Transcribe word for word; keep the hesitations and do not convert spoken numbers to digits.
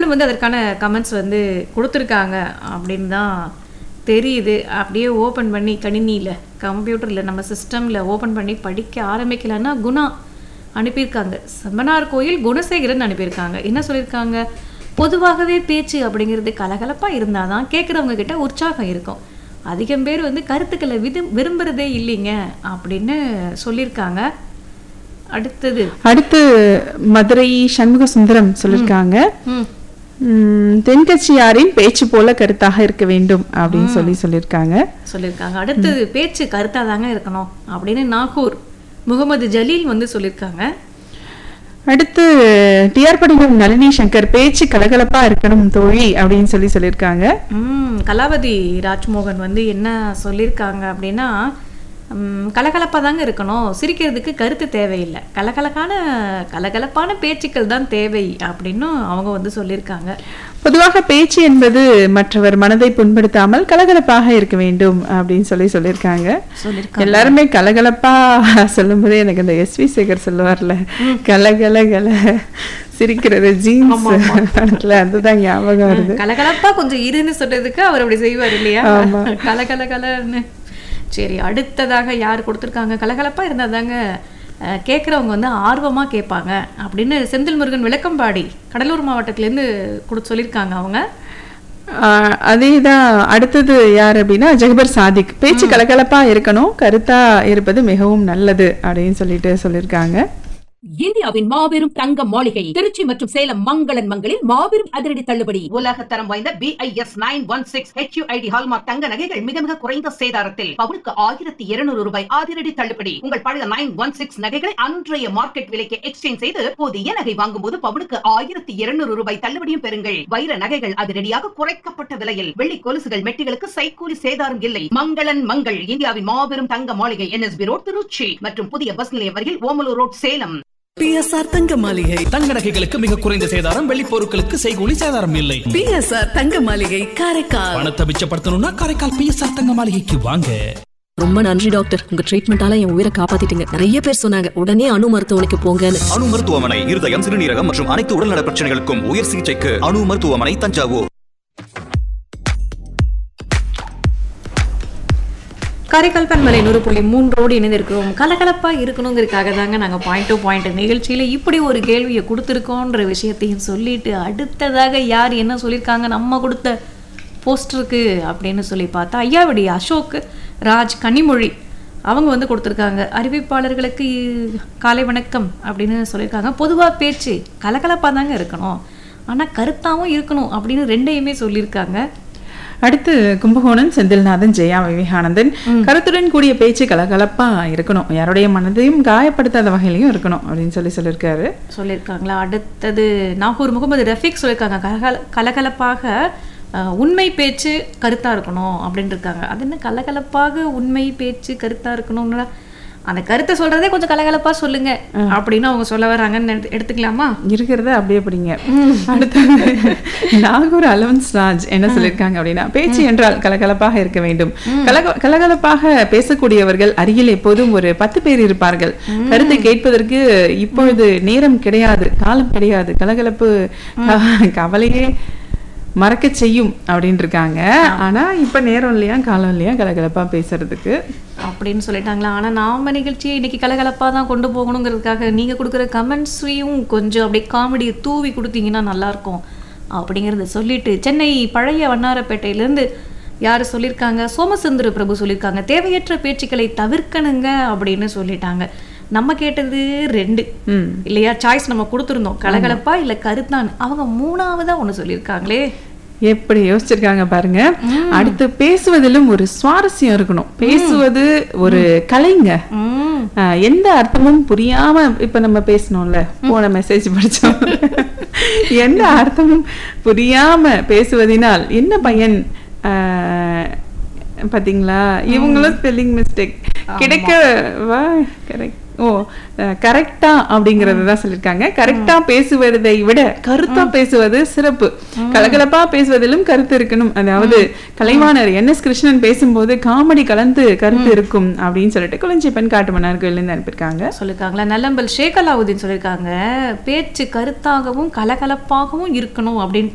நாகூர் வந்து அதற்கான கமெண்ட்ஸ் வந்து கொடுத்துருக்காங்க அப்படின்னு தான் தெரியுது. அப்படியே ஓப்பன் பண்ணி கணினியில் கம்ப்யூட்டரில் நம்ம சிஸ்டமில் ஓப்பன் பண்ணி படிக்க ஆரம்பிக்கலன்னா குணா அனுப்பியிருக்காங்க. செம்மனார் கோயில் குணசேகரன் அனுப்பியிருக்காங்க. என்ன சொல்லியிருக்காங்க, பொதுவாகவே பேச்சு அப்படிங்கிறது கலகலப்பாக இருந்தால் தான் கேட்குறவங்க கிட்ட உற்சாகம் இருக்கும். அதிகம் பேர் வந்து கருத்துக்களை விது விரும்புகிறதே இல்லைங்க அப்படின்னு சொல்லியிருக்காங்க. அடுத்தது அடுத்து மதுரை சண்முக சுந்தரம் சொல்லியிருக்காங்க, தென்கட்சியாரின் பேச்சு போல கருத்தாக இருக்க வேண்டும் அப்படின்னு சொல்லி சொல்லியிருக்காங்க சொல்லியிருக்காங்க அடுத்தது பேச்சு கருத்தாக தாங்க இருக்கணும் அப்படின்னு நாகூர் முகமது ஜலீல் வந்து சொல்லியிருக்காங்க. அடுத்து டிஆர் படிகம் நளினி சங்கர் பேச்சு கலகலப்பா இருக்கணும் தோழி அப்படின்னு சொல்லி சொல்லியிருக்காங்க. ம் கலாவதி ராஜ்மோகன் வந்து என்ன சொல்லியிருக்காங்க அப்படின்னா, கலகலப்பாக தாங்க இருக்கணும், சிரிக்கிறதுக்கு கருத்து தேவையில்லை, கலகலக்கான கலகலப்பான பேச்சுக்கள் தான் தேவை அப்படின்னு அவங்க வந்து சொல்லியிருக்காங்க. பொதுவாக பேச்சு என்பது மற்றவர் மனதை புண்படுத்தாமல் கலகலப்பாக இருக்க வேண்டும் அப்படின்னு சொல்லி சொல்லியிருக்காங்க. எல்லாருமே கலகலப்பா சொல்லும் போதே எனக்கு இந்த எஸ் வி சேகர் சொல்லுவார்ல, கலகல கல சிரிக்கிறது ஜீன்ஸ் படத்துல அதுதான் ஞாபகம் வருது. கலகலப்பா கொஞ்சம் இருன்னு சொல்றதுக்கு அவர் அப்படி செய்வார் இல்லையா, கலகல கலன்னு. சரி, அடுத்ததாக யார் கொடுத்துருக்காங்க, கலகலப்பாக இருந்தால் தாங்க கேட்குறவங்க வந்து ஆர்வமாக கேட்பாங்க அப்படின்னு செந்தில் முருகன் விளக்கம்பாடி கடலூர் மாவட்டத்திலேருந்து கொடுத்து சொல்லியிருக்காங்க அவங்க. அதே தான் அடுத்தது யார் அப்படின்னா ஜெகபர் சாதிக், பேச்சு கலகலப்பாக இருக்கணும், கருத்தாக இருப்பது மிகவும் நல்லது அப்படின்னு சொல்லிட்டு சொல்லியிருக்காங்க. இந்தியாவின் மாபெரும் தங்க மாளிகை திருச்சி மற்றும் சேலம் மங்களன் மங்களில் மாபெரும் அதிரடி தள்ளுபடி. உலக தரம் வாய்ந்த B I S nine one six H you I D hallmark தங்க நகைகள் மிக மிக குறைந்த சேதாரத்தில் பவுனுக்கு ஆயிரத்தி இருநூறு ரூபாய் அதிரடி தள்ளுபடி. உங்கள் பழைய நைன் ஒன் சிக்ஸ் நகைகளை அன்றைய மார்க்கெட் விலைக்கு எக்ஸ்சேஞ்ச் செய்து புதிய நகை வாங்கும் போது பவுனுக்கு ஆயிரத்தி இருநூறு ரூபாய் தள்ளுபடியும் பெறுங்கள். வைர நகைகள் அதிரடியாக குறைக்கப்பட்ட விலையில், வெள்ளி கொலுசுகள் மெட்டிகளுக்கு சைக்கூலி சேதாரம் இல்லை. மங்களன் மங்கள் இந்தியாவின் மாபெரும் தங்க மாளிகை N S B road Trichy மற்றும் புதிய பஸ் நிலையம் வரையில் Omalur road Salem. B S R தங்க மாளிகை தங்க நகைகளுக்கு மிக குறைந்த சேதாரம், வெள்ளி பொருட்களுக்கு செய்கூலி சேதாரம் இல்லை. பி எஸ் ஆர் தங்க மாளிகை காரைக்கால். பணத்தை மிச்சப்படுத்தணும்னா காரைக்கால் பி எஸ் ஆர் தங்க மாளிகைக்கு வாங்க. ரொம்ப நன்றி டாக்டர், உங்க ட்ரீட்மெண்டால என் உயிரை காப்பாத்திட்டீங்க. நிறைய பேர் சொன்னாங்க உடனே அணு மருத்துவமனைக்கு போங்கன்னு. அணு மருத்துவமனை இருதயம், சிறுநீரகம் மற்றும் அனைத்து உடல்நல பிரச்சனைகளுக்கும் உயர் சிகிச்சைக்கு அணு மருத்துவமனை தஞ்சாவூர். காரைக்கால் பண்பலை நூறு புள்ளி மூன்றோடு இணைந்திருக்கிறோம். கலகலப்பாக இருக்கணுங்கிறதுக்காக தாங்க நாங்கள் பாயிண்ட் டு பாயிண்ட் நிகழ்ச்சியில் இப்படி ஒரு கேள்வியை கொடுத்துருக்கோன்ற விஷயத்தையும் சொல்லிட்டு அடுத்ததாக யார் என்ன சொல்லியிருக்காங்க நம்ம கொடுத்த போஸ்டருக்கு அப்படின்னு சொல்லி பார்த்தா ஐயாவடி அசோக் ராஜ் கனிமொழி அவங்க வந்து கொடுத்துருக்காங்க. அறிவிப்பாளர்களுக்கு காலை வணக்கம் அப்படின்னு சொல்லியிருக்காங்க. பொதுவாக பேச்சு கலகலப்பாக தாங்க இருக்கணும், ஆனால் கருத்தாகவும் இருக்கணும் அப்படின்னு ரெண்டையுமே சொல்லியிருக்காங்க. அடுத்து கும்பகோணம் செந்தில்நாதன் ஜெயா விவேகானந்தன், கருத்துடன் கூடிய பேச்சு கலகலப்பா இருக்கணும், யாருடைய மனதையும் காயப்படுத்தாத வகையிலையும் இருக்கணும் அப்படின்னு சொல்லி சொல்லியிருக்காரு சொல்லியிருக்காங்களா. அடுத்தது நாகூர் முகமது ரஃபீக் சொல்லியிருக்காங்க, கலகல கலகலப்பாக உண்மை பேச்சு கருத்தாக இருக்கணும் அப்படின்னு இருக்காங்க. அது என்ன கலகலப்பாக உண்மை பேச்சு கருத்தாக இருக்கணும்னா அந்த கருத்தை சொல்றதே கொஞ்சம் கலகலப்பா சொல்லுங்க அப்படின்னு அவங்க சொல்ல வராங்கன்னு எடுத்துக்கலாமா? இருக்கிறத அப்படியே படிங்க. அடுத்து நாகூர் அலவன்ஸ் ராஜ் என்ன சொல்லியிருக்காங்க அப்படின்னா, பேச்சு என்றால் கலகலப்பாக இருக்க வேண்டும், கலக கலகலப்பாக பேசக்கூடியவர்கள் அருகில் எப்போதும் ஒரு பத்து பேர் இருப்பார்கள், கருத்தை கேட்பதற்கு இப்பொழுது நேரம் கிடையாது, காலம் கிடையாது, கலகலப்பு கவலையே மறக்க செய்யும் அப்படின்னு இருக்காங்க. ஆனா இப்ப நேரம் இல்லையா காலம் இல்லையா கலகலப்பா பேசுறதுக்கு அப்படின்னு சொல்லிட்டாங்களா. ஆனா நாம நிகழ்ச்சியை இன்னைக்கு கலகலப்பா தான் கொண்டு போகணுங்கிறதுக்காக நீங்க கொடுக்குற கமெண்ட்ஸையும் கொஞ்சம் அப்படியே காமெடியை தூவி கொடுத்தீங்கன்னா நல்லா இருக்கும் அப்படிங்கிறத சொல்லிட்டு சென்னை பழைய வண்ணாரப்பேட்டையிலேருந்து யார் சொல்லியிருக்காங்க, சோமசுந்தர பிரபு சொல்லியிருக்காங்க, தேவையற்ற பேச்சுக்களை தவிர்க்கணுங்க அப்படின்னு சொல்லிட்டாங்க. நம்ம கேட்டது ரெண்டு இல்லையா, சாய்ஸ் நம்ம கொடுத்துருந்தோம், கலகலப்பா இல்லை கருத்தான். அவங்க மூணாவதா ஒன்று சொல்லியிருக்காங்களே, எப்படி யோசிச்சிருக்காங்க பாருங்க. அடுத்து பேசுவதிலும் ஒரு சுவாரஸ்யம் இருக்கணும், பேசுவது ஒரு கலைங்க, எந்த அர்த்தமும் புரியாம இப்ப நம்ம பேசணும்ல, போன மெசேஜ் படிச்சோம், எந்த அர்த்தமும் புரியாம பேசுவதினால் என்ன பயன் பாத்தீங்களா? இவங்களும் ஸ்பெல்லிங் மிஸ்டேக் கிடைக்க வா கரெக்ட் ஓ கரெக்டா அப்படிங்கறது தான் சொல்லியிருக்காங்க. கரெக்டா பேசுவதை விட கருத்தா பேசுவது சிறப்பு, கலகலப்பா பேசுவதிலும் கருத்து இருக்கணும். அதாவது கலைவாணர் என் எஸ் கிருஷ்ணன் பேசும்போது காமெடி கலந்து கருத்து இருக்கும் அப்படின்னு சொல்லிட்டு குளிஞ்சி பெண் காட்டு மன்னார்கள் இருந்து அனுப்பியிருக்காங்க சொல்லியிருக்காங்களா. நல்லம்பல் ஷேக் அலாவுதீன் சொல்லியிருக்காங்க, பேச்சு கருத்தாகவும் கலகலப்பாகவும் இருக்கணும் அப்படின்ட்டு